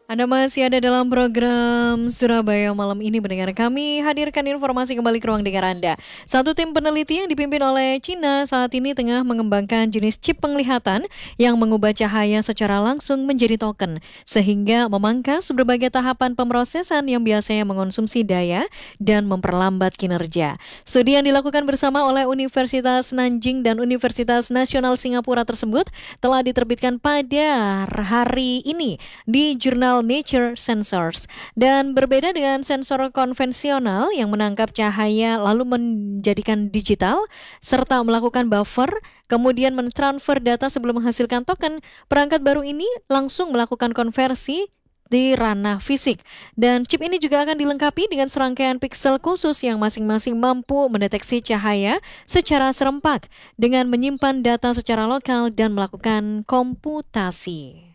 Anda masih ada dalam program Surabaya Malam ini mendengar kami hadirkan informasi kembali ke ruang dengar Anda. Satu tim peneliti yang dipimpin oleh Cina saat ini tengah mengembangkan jenis chip penglihatan yang mengubah cahaya secara langsung menjadi token, sehingga memangkas berbagai tahapan pemrosesan yang biasanya mengonsumsi daya dan memperlambat kinerja. Studi yang dilakukan bersama oleh Universitas Nanjing dan Universitas Nasional Singapura tersebut telah diterbitkan pada hari ini di jurnal Nature Sensors. Dan berbeda dengan sensor konvensional yang menangkap cahaya lalu menjadikan digital serta melakukan buffer, kemudian mentransfer data sebelum menghasilkan token, perangkat baru ini langsung melakukan konversi di ranah fisik. Dan chip ini juga akan dilengkapi dengan serangkaian piksel khusus yang masing-masing mampu mendeteksi cahaya secara serempak dengan menyimpan data secara lokal dan melakukan komputasi.